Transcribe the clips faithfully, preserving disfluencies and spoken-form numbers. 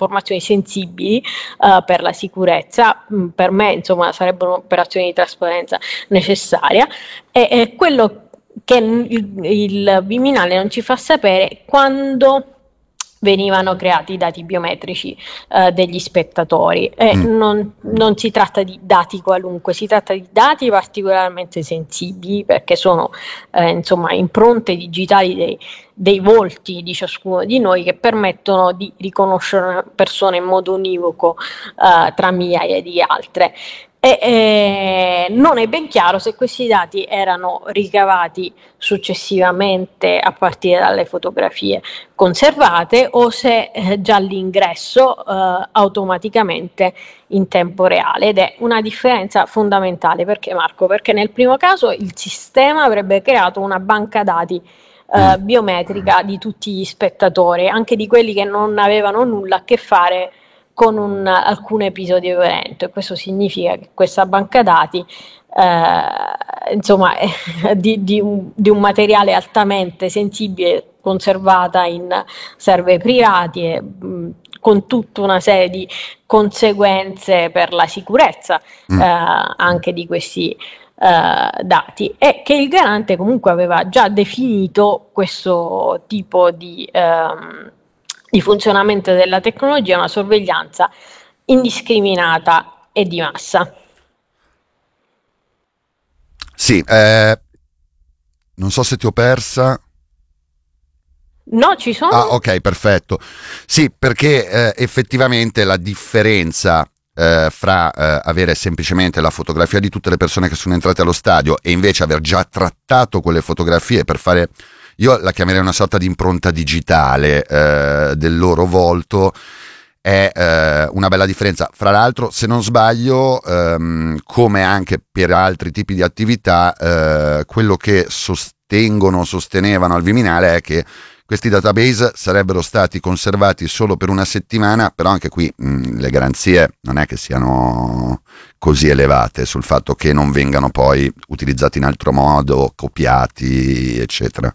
informazioni sensibili uh, per la sicurezza. Mm, per me insomma sarebbero operazioni di trasparenza necessaria, e, e quello che il, il Viminale non ci fa sapere quando venivano creati i dati biometrici eh, degli spettatori, e Mm. non, non si tratta di dati qualunque, si tratta di dati particolarmente sensibili, perché sono eh, insomma impronte digitali dei, dei volti di ciascuno di noi, che permettono di riconoscere una persona in modo univoco eh, tra migliaia di altre. E eh, non è ben chiaro se questi dati erano ricavati successivamente a partire dalle fotografie conservate, o se eh, già all'ingresso eh, automaticamente in tempo reale. Ed è una differenza fondamentale. Perché, Marco? Perché nel primo caso il sistema avrebbe creato una banca dati eh, Mm. biometrica di tutti gli spettatori, anche di quelli che non avevano nulla a che fare con un, alcun episodio violento, e questo significa che questa banca dati eh, insomma è di, di, un, di un materiale altamente sensibile, conservata in server privati, e mh, con tutta una serie di conseguenze per la sicurezza Mm. eh, anche di questi eh, dati, e che il garante comunque aveva già definito questo tipo di ehm, di funzionamento della tecnologia, una sorveglianza indiscriminata e di massa. Sì, eh, non so se ti ho persa. No, ci sono. Ah, ok, perfetto. Sì, perché eh, effettivamente la differenza eh, fra eh, avere semplicemente la fotografia di tutte le persone che sono entrate allo stadio e invece aver già trattato quelle fotografie per fare, io la chiamerei una sorta di impronta digitale eh, del loro volto, è eh, una bella differenza. Fra l'altro, se non sbaglio, ehm, come anche per altri tipi di attività, eh, quello che sostengono, sostenevano al Viminale è che questi database sarebbero stati conservati solo per una settimana, però anche qui mh, le garanzie non è che siano così elevate sul fatto che non vengano poi utilizzati in altro modo, copiati, eccetera.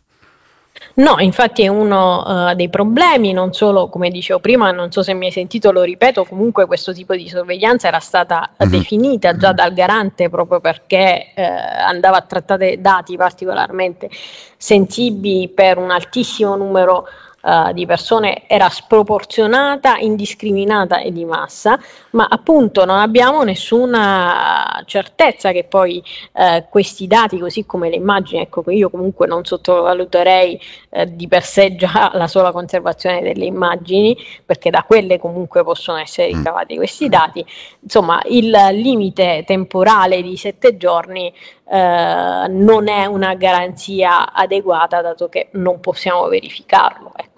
No, infatti è uno uh, dei problemi, non solo, come dicevo prima, non so se mi hai sentito, lo ripeto, comunque questo tipo di sorveglianza era stata Mm-hmm. definita già dal garante, proprio perché eh, andava a trattare dati particolarmente sensibili per un altissimo numero uh, di persone, era sproporzionata, indiscriminata e di massa, ma appunto non abbiamo nessuna certezza che poi eh, questi dati, così come le immagini, ecco, che io comunque non sottovaluterei eh, di per sé già la sola conservazione delle immagini, perché da quelle comunque possono essere ricavati questi dati. Insomma, il limite temporale di sette giorni eh, non è una garanzia adeguata, dato che non possiamo verificarlo, ecco.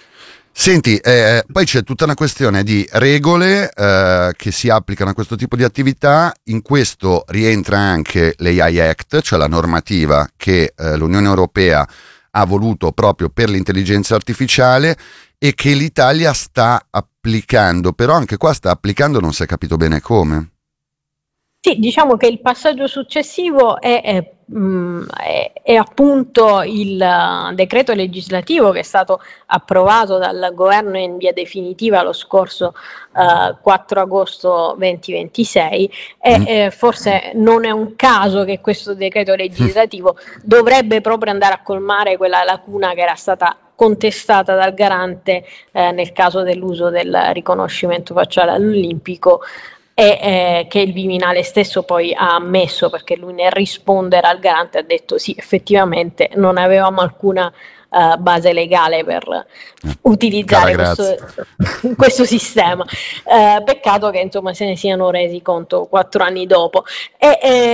Senti, eh, poi c'è tutta una questione di regole eh, che si applicano a questo tipo di attività. In questo rientra anche l'A I Act, cioè la normativa che eh, l'Unione Europea ha voluto proprio per l'intelligenza artificiale e che l'Italia sta applicando, però anche qua sta applicando, non si è capito bene come. Sì, diciamo che il passaggio successivo è, è, mh, è, è appunto il uh, decreto legislativo che è stato approvato dal governo in via definitiva lo scorso uh, quattro agosto duemilaventisei, e Mm. eh, forse non è un caso che questo decreto legislativo dovrebbe proprio andare a colmare quella lacuna che era stata contestata dal garante eh, nel caso dell'uso del riconoscimento facciale all'Olimpico, e eh, che il Viminale stesso poi ha ammesso, perché lui nel rispondere al garante ha detto sì, effettivamente non avevamo alcuna uh, base legale per Eh, cara, utilizzare questo, questo sistema. Uh, peccato che insomma se ne siano resi conto quattro anni dopo. E,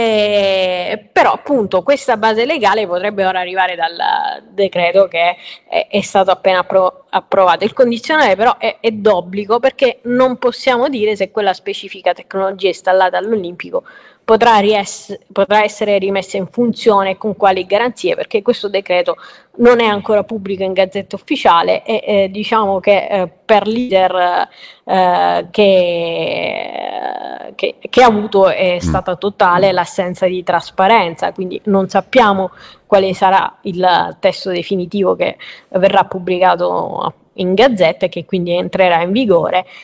eh, però appunto questa base legale potrebbe ora arrivare dal decreto che è, è stato appena approvato. approvato. Il condizionale però è, è d'obbligo, perché non possiamo dire se quella specifica tecnologia installata all'Olimpico potrà, ries- potrà essere rimessa in funzione e con quali garanzie, perché questo decreto non è ancora pubblico in Gazzetta Ufficiale, e eh, diciamo che eh, per leader eh, che, che, che ha avuto è stata totale l'assenza di trasparenza, quindi non sappiamo quale sarà il testo definitivo che verrà pubblicato in Gazzetta e che quindi entrerà in vigore,